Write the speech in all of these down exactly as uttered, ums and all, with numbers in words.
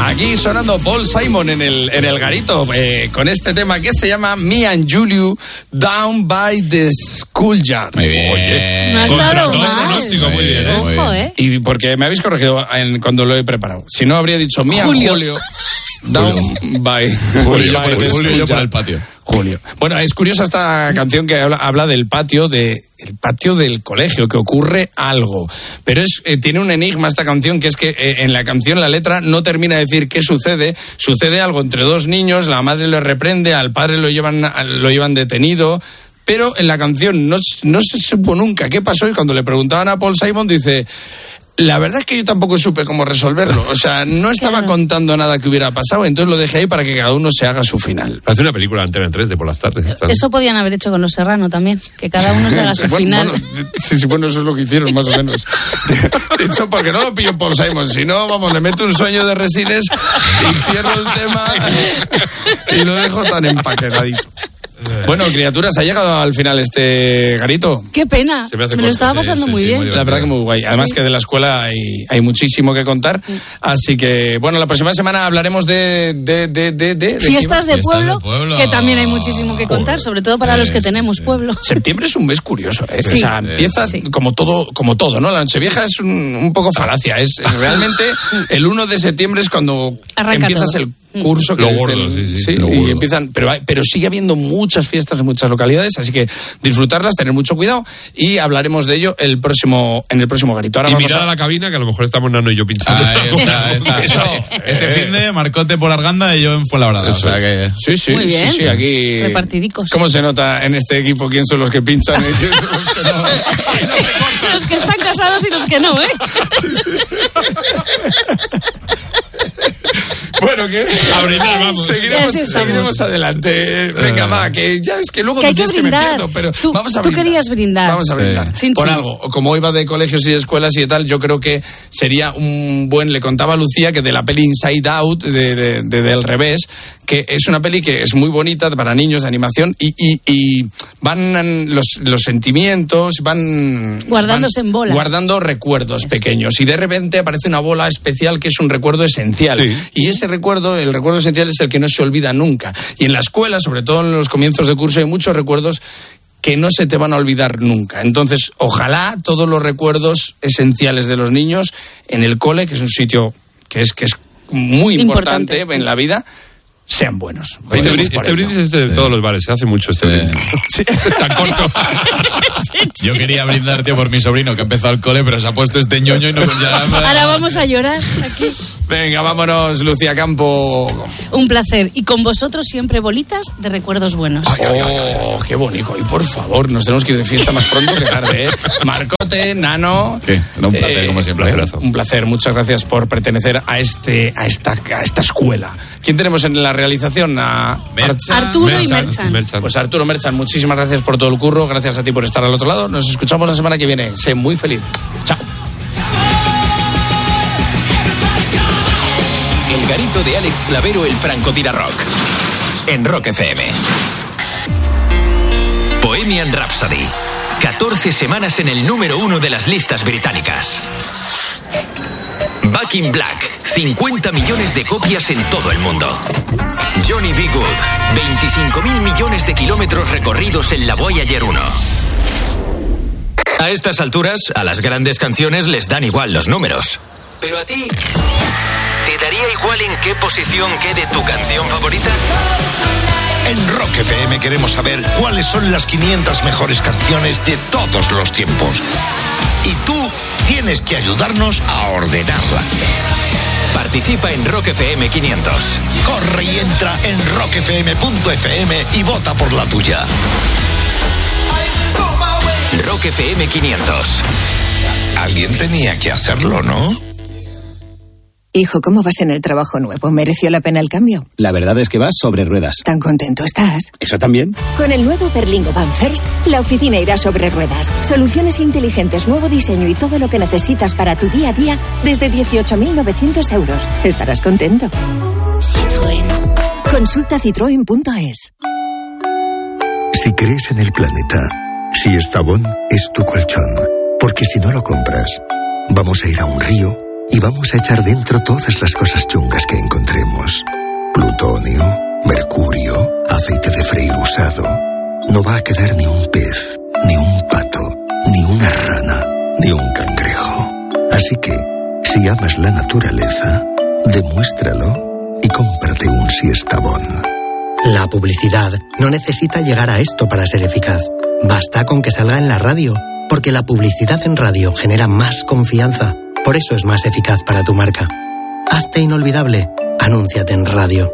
Aquí sonando Paul Simon en el, en el garito, eh, con este tema que se llama Me and Juliu Down by the Schoolyard. Muy bien. Oye, no has dado mal. Muy bien, Ojo, muy bien. ¿eh? Y porque me habéis corregido en, cuando lo he preparado. Si no, habría dicho Me and Julio. Julio Down by... Julio, by por, the Julio yo por Schoolyard. el patio. Julio. Bueno, es curiosa esta canción que habla, habla del patio de el patio del colegio, que ocurre algo. Pero es eh, tiene un enigma esta canción, que es que eh, en la canción la letra no termina de decir qué sucede. Sucede algo entre dos niños, la madre le reprende, al padre lo llevan lo llevan detenido. Pero en la canción no, no se supo nunca qué pasó, y cuando le preguntaban a Paul Simon dice... La verdad es que yo tampoco supe cómo resolverlo. O sea, no estaba claro. contando nada que hubiera pasado, entonces lo dejé ahí para que cada uno se haga su final. Hace una película en Antena tres de por las tardes. Esta, ¿no? Eso podían haber hecho con Los Serrano también, que cada uno se haga su bueno, final. Bueno, sí, sí, bueno, eso es lo que hicieron, más o menos. De hecho, porque no lo pillo Paul Simon, si no, vamos, le meto un sueño de Resines y cierro el tema y lo dejo tan empaquetadito. Bueno, criaturas, ha llegado al final este garito. Qué pena, me, me lo estaba pasando sí, muy sí, bien. Muy la verdad que muy guay. Además sí. que de la escuela hay, hay muchísimo que contar. Así que, bueno, la próxima semana hablaremos de... de, de, de, de Fiestas, de, Fiestas pueblo, de pueblo, que también hay muchísimo que contar, sobre todo para sí, los que sí, tenemos sí. pueblo. Septiembre es un mes curioso, ¿eh? Sí. O sea, empieza sí. como todo, como todo, ¿no? La Nochevieja es un, un poco falacia. Es, es realmente el uno de septiembre es cuando Arranca empiezas todo. el curso que lo dicen, gordo, sí, sí, sí lo y gordo. empiezan, pero hay, pero sigue habiendo muchas fiestas en muchas localidades, así que disfrutarlas, tener mucho cuidado, y hablaremos de ello el próximo en el próximo garito. Ahora y vamos mirad a... a la cabina, que a lo mejor estamos Nano y yo pinchando. Ahí está, ahí está. Eso, este eh. fin de Marcote por Arganda y yo en Fuenlabrada. O sea que... Sí, sí, Muy bien. sí, sí, aquí... Repartidicos. ¿Cómo se nota en este equipo quién son los que pinchan y quién son los que no? Los que están casados y los que no, ¿eh? Sí, sí. Bueno, que a brindar, vamos. Seguiremos, seguiremos adelante. Venga, va, que ya es que luego que hay dices que que me brindar. pierdo, pero tú, vamos a tú brindar. querías brindar. Vamos a brindar. Sí. Chin, Por chin. algo, como iba de colegios y escuelas y tal, yo creo que sería un buen, le contaba a Lucía que de la peli Inside Out, de, de, de del revés, que es una peli que es muy bonita para niños, de animación, y, y, y van los, los sentimientos, van... Guardándose van en bolas. Guardando recuerdos pequeños, y de repente aparece una bola especial que es un recuerdo esencial. Sí. Y ese recuerdo, el recuerdo esencial es el que no se olvida nunca. Y en la escuela, sobre todo en los comienzos de curso, hay muchos recuerdos que no se te van a olvidar nunca. Entonces, ojalá todos los recuerdos esenciales de los niños en el cole, que es un sitio que es, que es muy importante, importante en la vida, sean buenos. Este, brindis, este brindis es de todos los bares, se hace mucho este Sí. brindis. Sí. Tan corto. Yo quería brindar, tío, por mi sobrino que ha empezado el cole, pero se ha puesto este ñoño y no... Ya... Ahora vamos a llorar aquí. Venga, vámonos, Lucía Campo. Un placer. Y con vosotros siempre bolitas de recuerdos buenos. Ay, ay, ay, ay, qué bonito. Y por favor, nos tenemos que ir de fiesta más pronto que tarde, ¿eh? Marcote, Nano. ¿Qué? Era un placer, eh, como siempre. Un, un placer. Muchas gracias por pertenecer a este, a esta, a esta escuela. ¿Quién tenemos en la realización? A Merchan. Arturo Merchan, y Merchan. Merchan. Pues Arturo Merchan, muchísimas gracias por todo el curro. Gracias a ti por estar al otro lado. Nos escuchamos la semana que viene. Sé muy feliz. Chao. El garito de Alex Clavero, el Francotira Rock. En Rock F M. Bohemian Rhapsody. catorce semanas en el número uno de las listas británicas. Back in Black. cincuenta millones de copias en todo el mundo. Johnny B. Good. veinticinco mil millones de kilómetros recorridos en la Voyager uno. A estas alturas, a las grandes canciones les dan igual los números. Pero a ti... ¿te daría igual en qué posición quede tu canción favorita? En Rock F M queremos saber cuáles son las quinientas mejores canciones de todos los tiempos. Y tú tienes que ayudarnos a ordenarla. Participa en Rock F M quinientos. Corre y entra en rock f m punto f m y vota por la tuya. Rock F M quinientos. Alguien tenía que hacerlo, ¿no? Hijo, ¿cómo vas en el trabajo nuevo? ¿Mereció la pena el cambio? La verdad es que vas sobre ruedas. ¿Tan contento estás? ¿Eso también? Con el nuevo Berlingo Van First, la oficina irá sobre ruedas. Soluciones inteligentes, nuevo diseño y todo lo que necesitas para tu día a día desde dieciocho mil novecientos euros. Estarás contento. Citroën. Consulta citroen punto es. Si crees en el planeta, Siesta Bon es tu colchón. Porque si no lo compras, vamos a ir a un río y vamos a echar dentro todas las cosas chungas que encontremos. Plutonio, mercurio, aceite de freír usado. No va a quedar ni un pez, ni un pato, ni una rana, ni un cangrejo. Así que, si amas la naturaleza, demuéstralo y cómprate un Siestabón. La publicidad no necesita llegar a esto para ser eficaz. Basta con que salga en la radio, porque la publicidad en radio genera más confianza. Por eso es más eficaz para tu marca. Hazte inolvidable. Anúnciate en radio.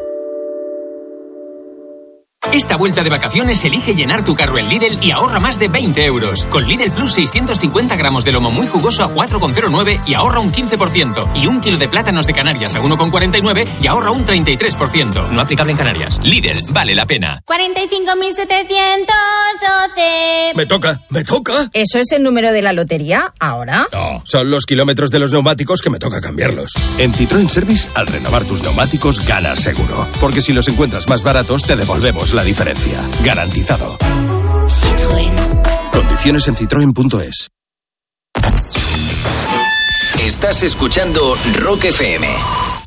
Esta vuelta de vacaciones elige llenar tu carro en Lidl y ahorra más de veinte euros. Con Lidl Plus seiscientos cincuenta gramos de lomo muy jugoso a cuatro coma cero nueve y ahorra un quince por ciento. Y un kilo de plátanos de Canarias a uno coma cuarenta y nueve y ahorra un treinta y tres por ciento. No aplicable en Canarias. Lidl, vale la pena. cuarenta y cinco mil setecientos doce. Me toca, me toca. ¿Eso es el número de la lotería ahora? No, son los kilómetros de los neumáticos que me toca cambiarlos. En Citroën Service, al renovar tus neumáticos, ganas seguro. Porque si los encuentras más baratos, te devolvemos la diferencia. Garantizado. Citroën. Condiciones en citroen punto es. Estás escuchando Rock F M.